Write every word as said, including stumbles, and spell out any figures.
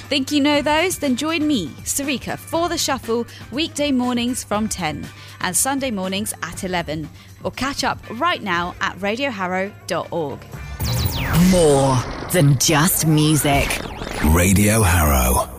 Think you know those? Then join me, Sarika, for The Shuffle, weekday mornings from ten and Sunday mornings at eleven. Or catch up right now at radio harrow dot org. More than just music. Radio Harrow.